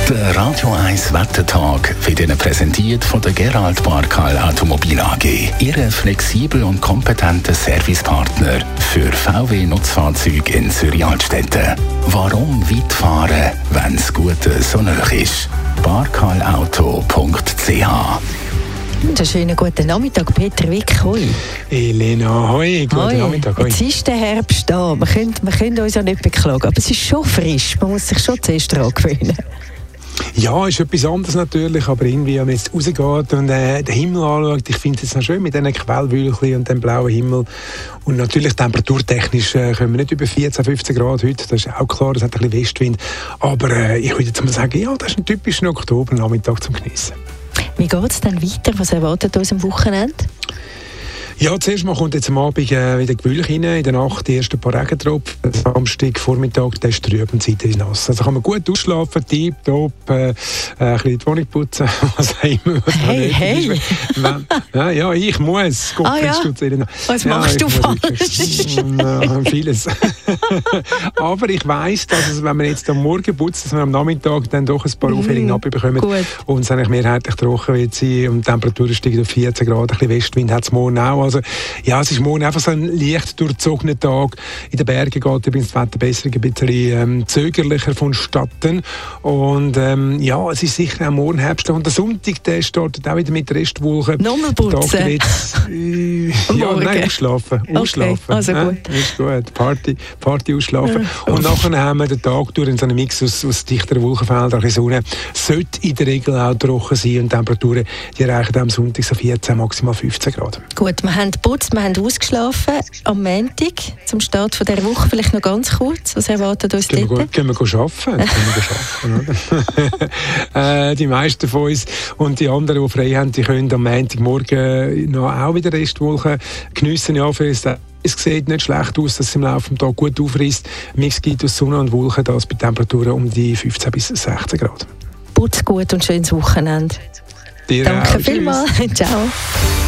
Der Radio 1 Wettertag wird Ihnen präsentiert von der Gerald Barkal Automobil AG. Ihre flexibel und kompetente Servicepartner für VW-Nutzfahrzeuge in Zürich-Altstetten. Warum weit fahren, wenn es gute so nah ist? barkalauto.ch. Einen schönen guten Nachmittag, Peter Wick. Hoi. Elena, hoi, guten Nachmittag. Hoi. Jetzt ist der Herbst da. Wir können uns ja nicht beklagen, aber es ist schon frisch. Man muss sich schon zuerst daran gewöhnen. Ja, ist etwas anderes natürlich, aber irgendwie, wenn man jetzt rausgeht und den Himmel anschaut, ich finde es noch schön mit diesen Quellwölkchen und dem blauen Himmel. Und natürlich temperaturtechnisch können wir nicht über 14, 15 Grad heute, das ist auch klar, es hat ein bisschen Westwind. Aber ich würde jetzt mal sagen, ja, das ist ein typischer Oktobernachmittag zum Geniessen. Wie geht es dann weiter? Was erwartet uns am Wochenende? Ja, zuerst mal kommt jetzt am Abend wieder Gewölk rein, in der Nacht die ersten paar Regentropfen, Samstag, Vormittag, dann ist trüb und Seite ist nass. Also kann man gut ausschlafen, tipptopp, ein bisschen die Wohnung putzen, was auch immer. Hey. Ja, ich muss. Gott, was machst du falsch? Vieles. Aber ich weiss, dass es, wenn man jetzt am Morgen putzt, dass man am Nachmittag dann doch ein paar Aufhellungen abbekommt und es eigentlich mehrheitlich trocken wird sein und die Temperatur steigt auf 14 Grad, ein bisschen Westwind hat es morgen auch. Also, ja, es ist morgen einfach so ein leicht durchzogener Tag. In den Bergen geht übrigens das Wetter besser, ein bisschen zögerlicher vonstatten. Und ja, es ist sicher auch morgen Herbst. Und der Sonntag, der startet auch wieder mit Restwolken. Nochmal putzen? Ja, nein, ausschlafen. Okay, also gut. Ist gut. Party ausschlafen. Und nachher haben wir den Tag durch in so einem Mix aus dichteren Wolkenfeldern, Sonne. Sollte in der Regel auch trocken sein und Temperaturen, die erreichen am Sonntag so 14, maximal 15 Grad. Gut, wir haben geputzt, wir haben ausgeschlafen. Am Montag, zum Start von dieser Woche, vielleicht noch ganz kurz. Was erwartet uns dort? Können wir arbeiten. Die meisten von uns und die anderen, die frei haben, die können am Montagmorgen noch auch wieder Restwolken geniessen. Ja, es sieht nicht schlecht aus, dass es im Laufe des Tages gut aufreißt. Mix gibt aus Sonne und Wolken, das bei Temperaturen um die 15 bis 16 Grad. Putz gut und schönes Wochenende. Dir Danke auch. vielmals. Ciao.